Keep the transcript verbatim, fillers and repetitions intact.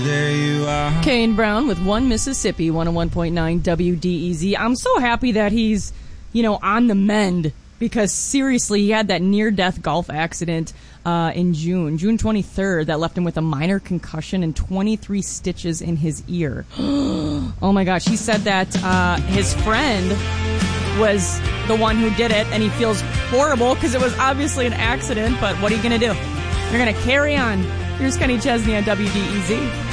There you are. Kane Brown with One Mississippi, one oh one point nine W D E Z. I'm so happy that he's, you know, on the mend, because seriously, he had that near-death golf accident uh, in June, June twenty-third, that left him with a minor concussion and twenty-three stitches in his ear. Oh my gosh, he said that uh, his friend was the one who did it, and he feels horrible because it was obviously an accident, but what are you going to do? You're going to carry on. Here's Kenny Chesney on W D E Z.